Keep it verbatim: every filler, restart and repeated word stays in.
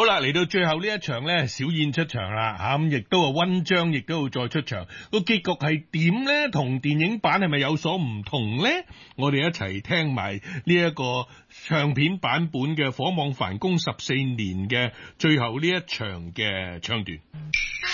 好啦，嚟到最後呢一場咧，小燕出場啦，吓咁亦都係溫章，亦都要再出場。個結局係點咧？同電影版係咪有所唔同咧？我哋一齊聽埋呢一個唱片版本嘅《火網繁攻十四年》嘅最後呢一場嘅唱段。